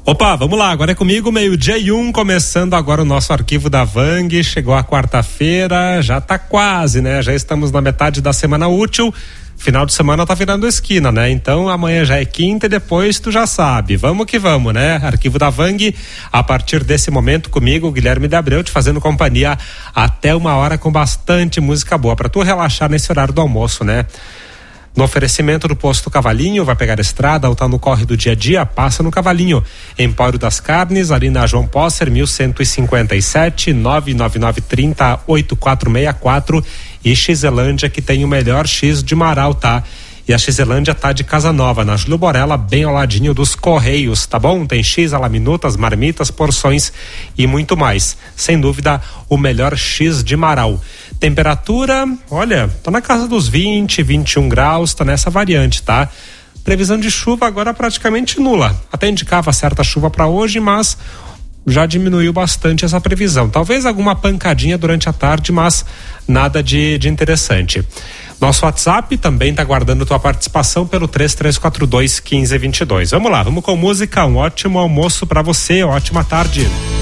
Opa, vamos lá, agora é comigo, 12:01, começando agora o nosso arquivo da Vang. Chegou a quarta-feira, já tá quase, né? Já estamos na metade da semana útil. Final de semana tá virando esquina, né? Então amanhã já é quinta e depois tu já sabe. Vamos que vamos, né? Arquivo da Vang, a partir desse momento comigo, Guilherme de Abreu, te fazendo companhia até 1h com bastante música boa pra tu relaxar nesse horário do almoço, né? No oferecimento do Posto Cavalinho, vai pegar a estrada ou tá no corre do dia a dia, passa no Cavalinho. Empório das Carnes, ali na João Posser, 1157, 99930-8464 e Xelândia, que tem o melhor X de Marau, tá? E a Xelândia tá de Casa Nova, na Júlio Borella, bem ao ladinho dos Correios, tá bom? Tem X, alaminutas, marmitas, porções e muito mais. Sem dúvida, o melhor X de Marau. Temperatura, olha, tá na casa dos 20, 21 graus, tá nessa variante, tá? Previsão de chuva agora praticamente nula. Até indicava certa chuva para hoje, mas já diminuiu bastante essa previsão. Talvez alguma pancadinha durante a tarde, mas nada de interessante. Nosso WhatsApp também está aguardando tua participação pelo 3342-1522. Vamos lá, vamos com música. Um ótimo almoço para você, ótima tarde.